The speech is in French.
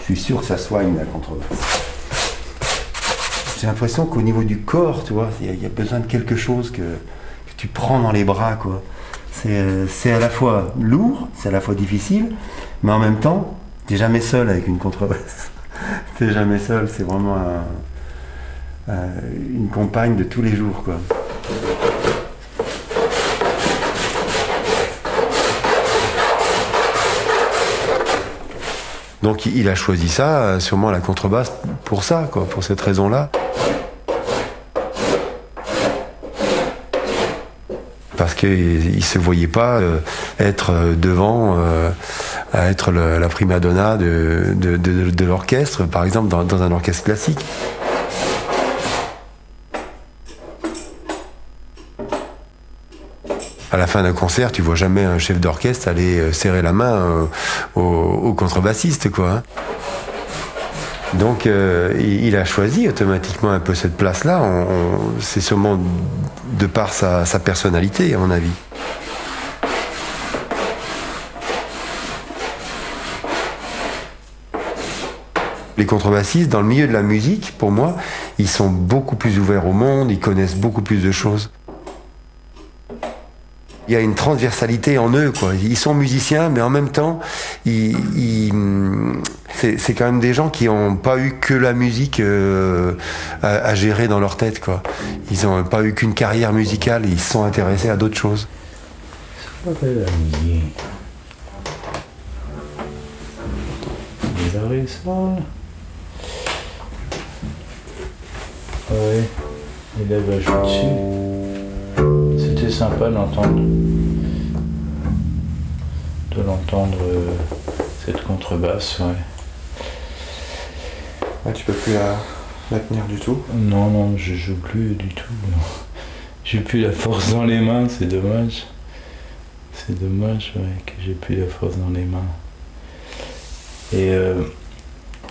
Je suis sûr que ça soigne la contrebasse. J'ai l'impression qu'au niveau du corps, tu vois, il y a besoin de quelque chose que tu prends dans les bras, quoi. C'est à la fois lourd, c'est à la fois difficile, mais en même temps, t'es jamais seul avec une contrebasse. T'es jamais seul, c'est vraiment une compagne de tous les jours, quoi. Donc il a choisi ça, sûrement la contrebasse, pour ça, quoi, pour cette raison-là. Parce qu'il ne se voyait pas être devant, à être la prima donna de l'orchestre, par exemple dans un orchestre classique. À la fin d'un concert, tu vois jamais un chef d'orchestre aller serrer la main au contrebassiste, quoi. Hein. Donc il a choisi automatiquement un peu cette place-là. C'est sûrement de par sa personnalité, à mon avis. Les contrebassistes, dans le milieu de la musique, pour moi, ils sont beaucoup plus ouverts au monde, ils connaissent beaucoup plus de choses. Il y a une transversalité en eux, quoi. Ils sont musiciens, mais en même temps, c'est quand même des gens qui n'ont pas eu que la musique à gérer dans leur tête, quoi. Ils n'ont pas eu qu'une carrière musicale, ils se sont intéressés à d'autres choses. Ça s'appelle la musique. Il a réussi ça. Ouais, il avait joué dessus. C'était sympa d'entendre cette contrebasse, ouais. Ah, tu peux plus la tenir du tout? Non, je joue plus du tout. J'ai plus la force dans les mains, c'est dommage. C'est dommage, ouais, que j'ai plus la force dans les mains. Et